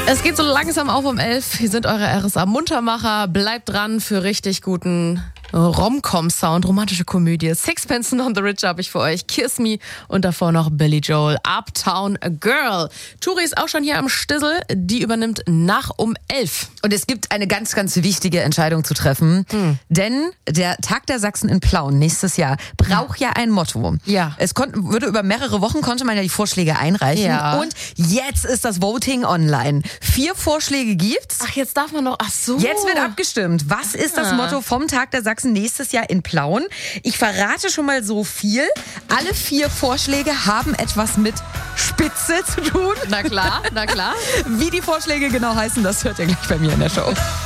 Es geht so langsam auf um 11. Hier sind eure RSA-Muntermacher. Bleibt dran für richtig guten Rom-Com-Sound, romantische Komödie. Sixpence None the Richer habe ich für euch. Kiss Me und davor noch Billy Joel, Uptown Girl. Turi ist auch schon hier am Stissel. Die übernimmt nach um 11. Und es gibt eine ganz, ganz wichtige Entscheidung zu treffen. Denn der Tag der Sachsen in Plauen nächstes Jahr braucht ja ein Motto. Ja. Über mehrere Wochen konnte man ja die Vorschläge einreichen. Ja. Und jetzt ist das Voting online. 4 Vorschläge gibt's. Ach, jetzt darf man noch. Ach so. Jetzt wird abgestimmt. Was ist das Motto vom Tag der Sachsen nächstes Jahr in Plauen? Ich verrate schon mal so viel. Alle 4 Vorschläge haben etwas mit Spitze zu tun. Na klar, na klar. Wie die Vorschläge genau heißen, das hört ihr gleich bei mir in der Show.